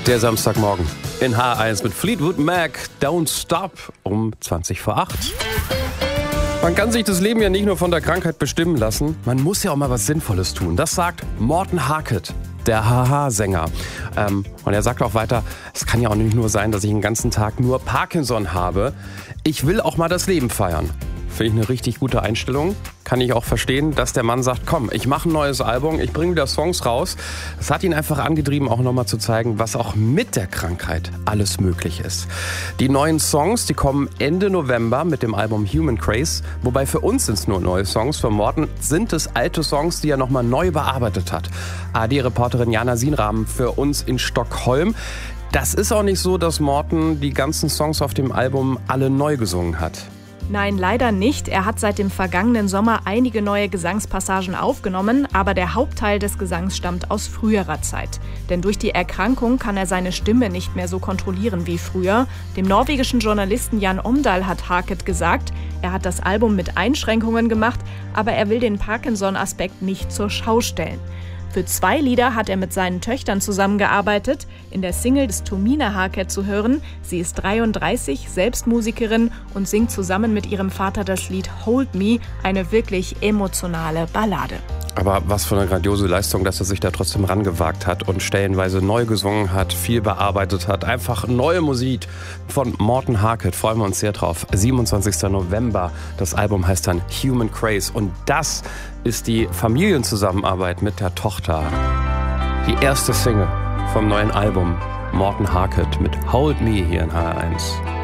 Der Samstagmorgen in H1 mit Fleetwood Mac, Don't Stop, um 20 vor 8. Man kann sich das Leben ja nicht nur von der Krankheit bestimmen lassen, man muss ja auch mal was Sinnvolles tun. Das sagt Morten Harket, der HH-Sänger. Und er sagt auch weiter, es kann ja auch nicht nur sein, dass ich den ganzen Tag nur Parkinson habe. Ich will auch mal das Leben feiern. Finde ich eine richtig gute Einstellung. Kann ich auch verstehen, dass der Mann sagt, komm, ich mache ein neues Album, ich bringe wieder Songs raus. Das hat ihn einfach angetrieben, auch nochmal zu zeigen, was auch mit der Krankheit alles möglich ist. Die neuen Songs, die kommen Ende November mit dem Album Human Craze. Wobei für uns sind es nur neue Songs. Für Morten sind es alte Songs, die er nochmal neu bearbeitet hat. ARD-Reporterin Jana Sienrahmen für uns in Stockholm. Das ist auch nicht so, dass Morten die ganzen Songs auf dem Album alle neu gesungen hat. Nein, leider nicht. Er hat seit dem vergangenen Sommer einige neue Gesangspassagen aufgenommen, aber der Hauptteil des Gesangs stammt aus früherer Zeit. Denn durch die Erkrankung kann er seine Stimme nicht mehr so kontrollieren wie früher. Dem norwegischen Journalisten Jan Omdahl hat Harket gesagt, er hat das Album mit Einschränkungen gemacht, aber er will den Parkinson-Aspekt nicht zur Schau stellen. Für 2 Lieder hat er mit seinen Töchtern zusammengearbeitet. In der Single ist Tomina Harket zu hören. Sie ist 33, selbst Musikerin und singt zusammen mit ihrem Vater das Lied Hold Me, eine wirklich emotionale Ballade. Aber was für eine grandiose Leistung, dass er sich da trotzdem rangewagt hat und stellenweise neu gesungen hat, viel bearbeitet hat. Einfach neue Musik von Morten Harket, freuen wir uns sehr drauf. 27. November, das Album heißt dann Human Craze und das ist die Familienzusammenarbeit mit der Tochter. Die erste Single vom neuen Album Morten Harket mit Hold Me hier in HR1.